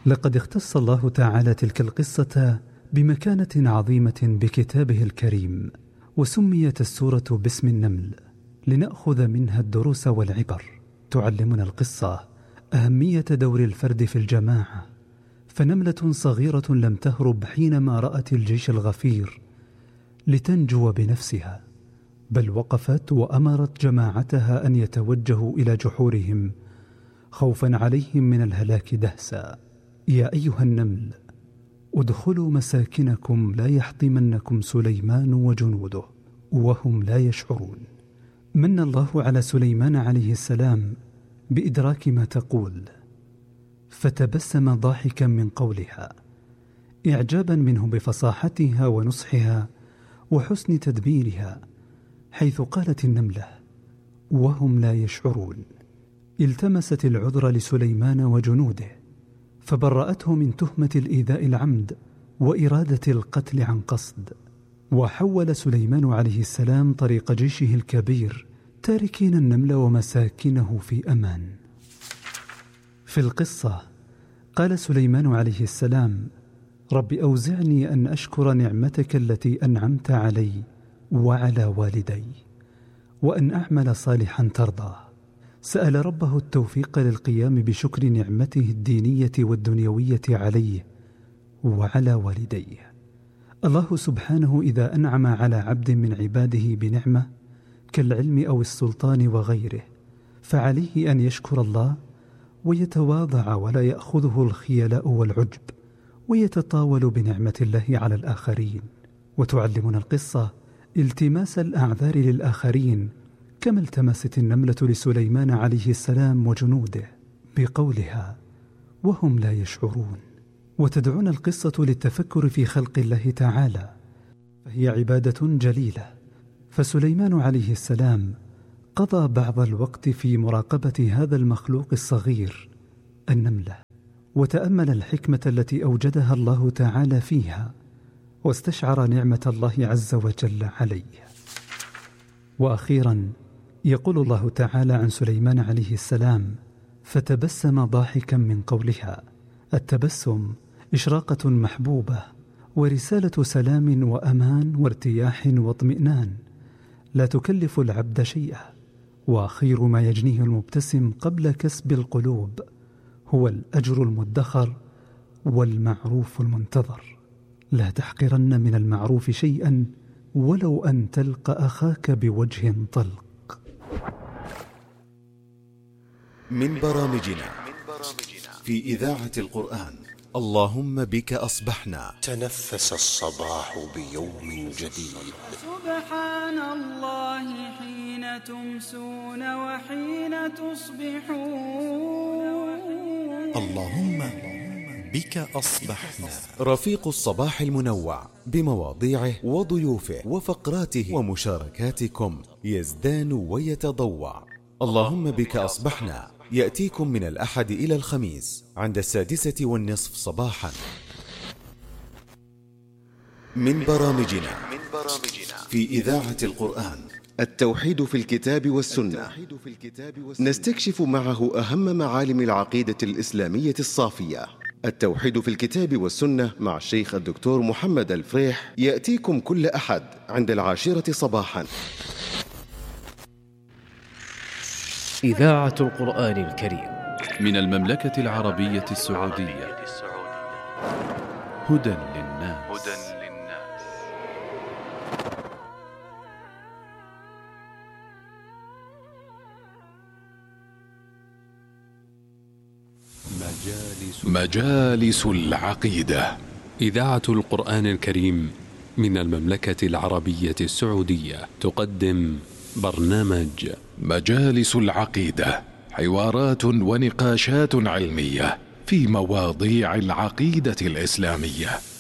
لقد اختص الله تعالى تلك القصة بمكانة عظيمة بكتابه الكريم، وسميت السورة باسم النمل لنأخذ منها الدروس والعبر. تعلمنا القصة أهمية دور الفرد في الجماعة، فنملة صغيرة لم تهرب حينما رأت الجيش الغفير لتنجو بنفسها، بل وقفت وأمرت جماعتها أن يتوجهوا إلى جحورهم خوفا عليهم من الهلاك دهسا. يا أيها النمل ادخلوا مساكنكم لا يحطمنكم سليمان وجنوده وهم لا يشعرون. من الله على سليمان عليه السلام بإدراك ما تقول، فتبسم ضاحكا من قولها إعجابا منه بفصاحتها ونصحها وحسن تدبيرها، حيث قالت النملة وهم لا يشعرون. التمست العذر لسليمان وجنوده، فبرأته من تهمة الإيذاء العمد وإرادة القتل عن قصد. وحول سليمان عليه السلام طريق جيشه الكبير، تاركين النمل ومساكنه في أمان. في القصة قال سليمان عليه السلام: رب أوزعني أن أشكر نعمتك التي أنعمت علي وعلى والدي، وأن أعمل صالحا ترضاه. سأل ربه التوفيق للقيام بشكر نعمته الدينية والدنيوية عليه وعلى والديه. الله سبحانه إذا أنعم على عبد من عباده بنعمة كالعلم أو السلطان وغيره، فعليه أن يشكر الله ويتواضع ولا يأخذه الخيلاء والعجب، ويتطاول بنعمة الله على الآخرين. وتعلمنا القصة التماس الأعذار للآخرين، كما التمست النملة لسليمان عليه السلام وجنوده بقولها وهم لا يشعرون. وتدعونا القصة للتفكر في خلق الله تعالى، فهي عبادة جليلة. فسليمان عليه السلام قضى بعض الوقت في مراقبة هذا المخلوق الصغير النملة، وتأمل الحكمة التي أوجدها الله تعالى فيها، واستشعر نعمة الله عز وجل عليه. وأخيرا يقول الله تعالى عن سليمان عليه السلام: فتبسم ضاحكا من قولها. التبسم إشراقة محبوبة ورسالة سلام وأمان وارتياح واطمئنان، لا تكلف العبد شيئا، وخير ما يجنيه المبتسم قبل كسب القلوب هو الأجر المدخر والمعروف المنتظر. لا تحقرن من المعروف شيئا ولو أن تلقى أخاك بوجه طلق. من برامجنا في إذاعة القرآن اللهم بك أصبحنا. تنفس الصباح بيوم جديد. سبحان الله حين تمسون وحين تصبحون. اللهم بك أصبحنا. رفيق الصباح المنوع بمواضيعه وضيوفه وفقراته ومشاركاتكم يزدان ويتضوع. اللهم بك أصبحنا يأتيكم من الأحد إلى الخميس عند 6:30 صباحا. من برامجنا في إذاعة القرآن التوحيد في الكتاب والسنة، نستكشف معه أهم معالم العقيدة الإسلامية الصافية. التوحيد في الكتاب والسنة مع الشيخ الدكتور محمد الفريح يأتيكم كل أحد عند 10 صباحا. إذاعة القرآن الكريم من المملكة العربية السعودية. هدى للناس. مجالس العقيدة. إذاعة القرآن الكريم من المملكة العربية السعودية تقدم برنامج مجالس العقيدة، حوارات ونقاشات علمية في مواضيع العقيدة الإسلامية.